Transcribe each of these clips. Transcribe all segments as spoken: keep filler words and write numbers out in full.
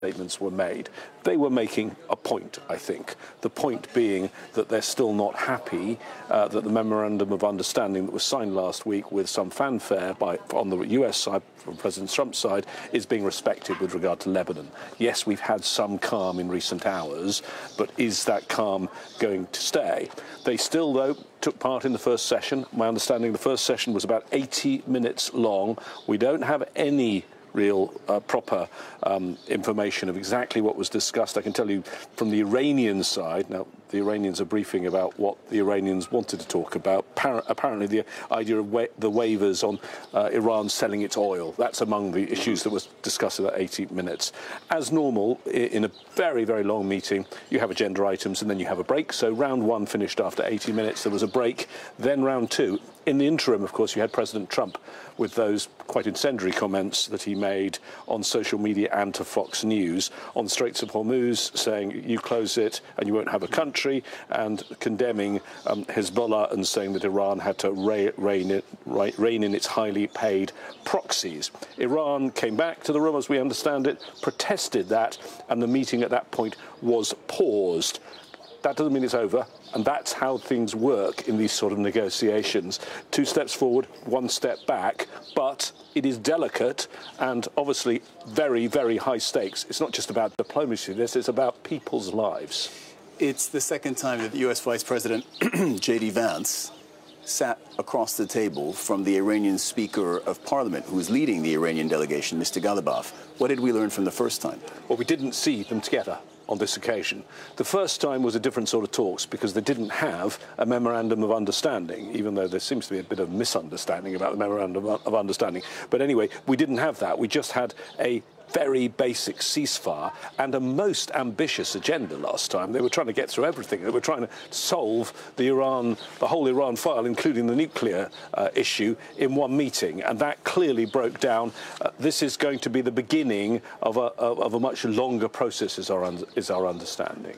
statements were made. They were making a point, I think. The point being that they're still not happy uh, that the memorandum of understanding that was signed last week with some fanfare by on the U S side, from President Trump's side, is being respected with regard to Lebanon. Yes, we've had some calm in recent hours, but is that calm going to stay? They still, though, took part in the first session. My understanding, the first session was about eighty minutes long. We don't have any real uh, proper um, information of exactly what was discussed. I can tell you from the Iranian side, now the Iranians are briefing about what the Iranians wanted to talk about. Par- apparently the idea of wa- the waivers on uh, Iran selling its oil, that's among the issues that was discussed in that eighty minutes. As normal, in a very, very long meeting, you have agenda items and then you have a break. So round one finished after eighty minutes, there was a break, then round two. In the interim, of course, you had President Trump with those quite incendiary comments that he made on social media and to Fox News on Straits of Hormuz, saying you close it and you won't have a country, and condemning um, Hezbollah and saying that Iran had to re- rein, it, re- rein in its highly paid proxies. Iran came back to the room, as we understand it, protested that, and the meeting at that point was paused. That doesn't mean it's over, and that's how things work in these sort of negotiations. Two steps forward, one step back, but it is delicate and obviously very, very high stakes. It's not just about diplomacy, this is about people's lives. It's the second time that the U S Vice President, J D Vance, sat across the table from the Iranian Speaker of Parliament, who is leading the Iranian delegation, Mister Ghalibaf. What did we learn from the first time? Well, we didn't see them together on this occasion. The first time was a different sort of talks because they didn't have a memorandum of understanding, even though there seems to be a bit of misunderstanding about the memorandum of understanding. But anyway, we didn't have that. We just had a very basic ceasefire and a most ambitious agenda last time. They were trying to get through everything. They were trying to solve the Iran, the whole Iran file, including the nuclear uh, issue, in one meeting. And that clearly broke down. Uh, this is going to be the beginning of a, of a much longer process, is our, un- is our understanding.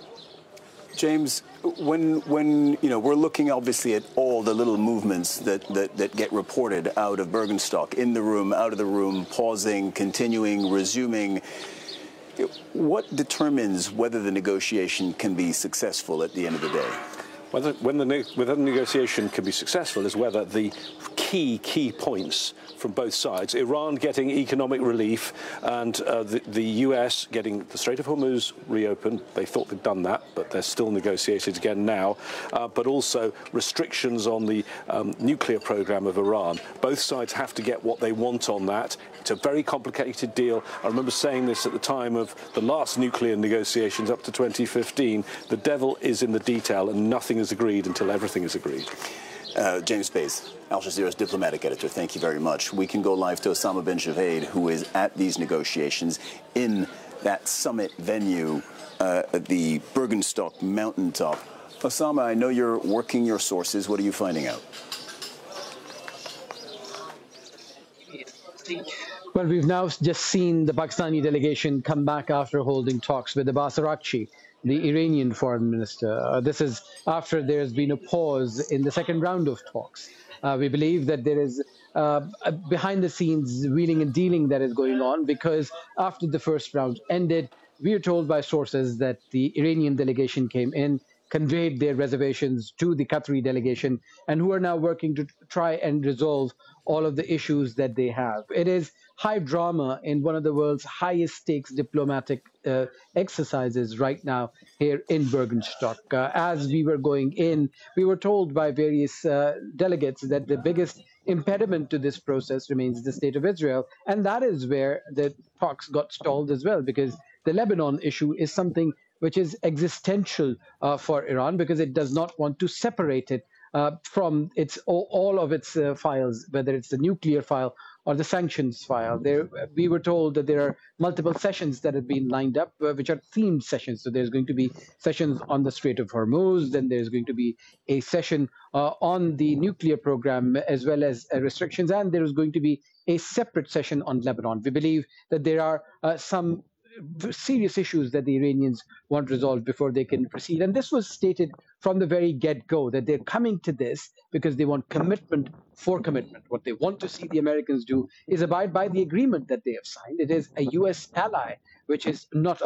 James, when when you know we're looking obviously at all the little movements that, that, that get reported out of Bergenstock, in the room, out of the room, pausing, continuing, resuming, what determines whether the negotiation can be successful at the end of the day? Whether, when the, whether the negotiation can be successful is whether the key, key points from both sides, Iran getting economic relief and uh, the, the U S getting the Strait of Hormuz reopened. They thought they'd done that, but they're still negotiated again now. Uh, but also restrictions on the um, nuclear program of Iran. Both sides have to get what they want on that. It's a very complicated deal. I remember saying this at the time of the last nuclear negotiations up to twenty fifteen. The devil is in the detail, and nothing is agreed until everything is agreed. Uh, James Bays, Al Jazeera's diplomatic editor, thank you very much. We can go live to Osama bin Javed, who is at these negotiations in that summit venue uh, at the Bergenstock mountaintop. Osama, I know you're working your sources. What are you finding out? Well, we've now just seen the Pakistani delegation come back after holding talks with Abbas Araghchi, the Iranian foreign minister. Uh, this is after there's been a pause in the second round of talks. Uh, we believe that there is uh, a behind-the-scenes wheeling and dealing that is going on because after the first round ended, we are told by sources that the Iranian delegation came in, conveyed their reservations to the Qatari delegation, and who are now working to try and resolve all of the issues that they have. It is high drama in one of the world's highest stakes diplomatic uh, exercises right now here in Bergenstock. Uh, as we were going in, we were told by various uh, delegates that the biggest impediment to this process remains the state of Israel. And that is where the talks got stalled as well, because the Lebanon issue is something which is existential uh, for Iran because it does not want to separate it uh, from its all, all of its uh, files, whether it's the nuclear file or the sanctions file. There, we were told that there are multiple sessions that have been lined up, uh, which are themed sessions. So there's going to be sessions on the Strait of Hormuz, then there's going to be a session uh, on the nuclear program as well as uh, restrictions, and there is going to be a separate session on Lebanon. We believe that there are uh, some serious issues that the Iranians want resolved before they can proceed. And this was stated from the very get-go, that they're coming to this because they want commitment for commitment. What they want to see the Americans do is abide by the agreement that they have signed. It is a U S ally, which is not